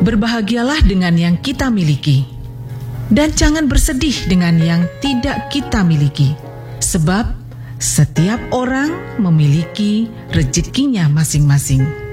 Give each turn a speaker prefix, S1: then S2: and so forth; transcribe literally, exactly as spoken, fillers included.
S1: Berbahagialah dengan yang kita miliki, dan jangan bersedih dengan yang tidak kita miliki, sebab setiap orang memiliki rezekinya masing-masing.